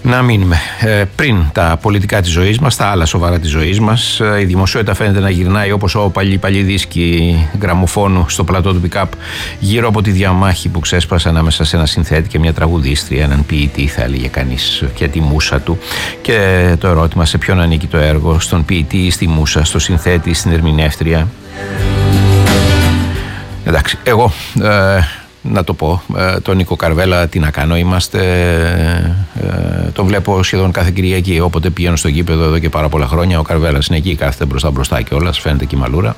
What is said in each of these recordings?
Να μείνουμε πριν τα πολιτικά της ζωής μας, τα άλλα σοβαρά της ζωής μας. Η δημοσιότητα φαίνεται να γυρνάει όπως ο παλιοί δίσκοι γραμμοφώνου στο πλατό του Πικάπ γύρω από τη διαμάχη που ξέσπασε ανάμεσα σε ένα συνθέτη και μια τραγουδίστρια, έναν ποιητή θα έλεγε κανείς, και τη μούσα του. Και το ερώτημα, σε ποιον ανήκει το έργο, στον ποιητή ή στη μούσα, στο συνθέτη, στην ερμηνεύτρια? Εντάξει, εγώ να το πω, τον Νίκο Καρβέλα τι να κάνω, τον βλέπω σχεδόν κάθε Κυριακή, όποτε πηγαίνω στο γήπεδο εδώ και πάρα πολλά χρόνια. Ο Καρβέλας είναι εκεί, κάθεται μπροστά κιόλας, φαίνεται και η μαλούρα.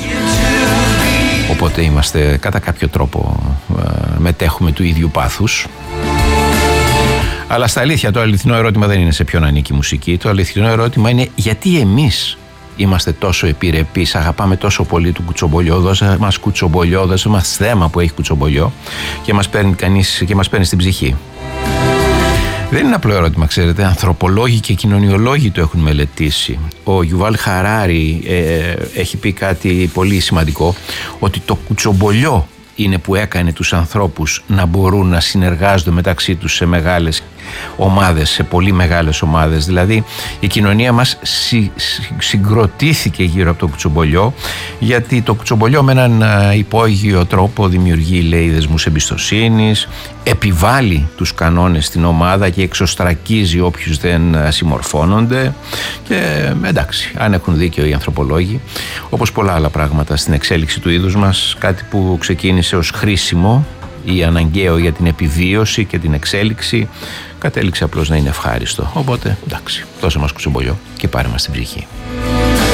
Οπότε είμαστε κατά κάποιο τρόπο, μετέχουμε του ίδιου πάθους. Αλλά στα αλήθεια, το αληθινό ερώτημα δεν είναι σε ποιον ανήκει η μουσική. Το αληθινό ερώτημα είναι γιατί εμείς είμαστε τόσο επιρρεπείς, αγαπάμε τόσο πολύ του κουτσομπολιό. Δώσε μας κουτσομπολιό, δώσε μας θέμα που έχει κουτσομπολιό και μας παίρνει κανείς και μας παίρνει στην ψυχή. Δεν είναι απλό ερώτημα, ξέρετε. Ανθρωπολόγοι και κοινωνιολόγοι το έχουν μελετήσει. Ο Γιουβάλ Χαράρι έχει πει κάτι πολύ σημαντικό, ότι το κουτσομπολιό είναι που έκανε τους ανθρώπους να μπορούν να συνεργάζονται μεταξύ τους σε μεγάλες ομάδες, σε πολύ μεγάλες ομάδες. Δηλαδή η κοινωνία μας συγκροτήθηκε γύρω από το κουτσομπολιό, γιατί το κουτσομπολιό με έναν υπόγειο τρόπο δημιουργεί, λέει, δεσμούς εμπιστοσύνης, επιβάλλει τους κανόνες στην ομάδα και εξωστρακίζει όποιους δεν συμμορφώνονται. Και εντάξει, αν έχουν δίκιο οι ανθρωπολόγοι, όπως πολλά άλλα πράγματα στην εξέλιξη του είδους μας, κάτι που ξεκίνησε ως χρήσιμο ή αναγκαίο για την επιβίωση και την εξέλιξη, κατέληξε απλώς να είναι ευχάριστο. Οπότε εντάξει, δώσε μας κουτσομπολιό και πάρε μας την ψυχή.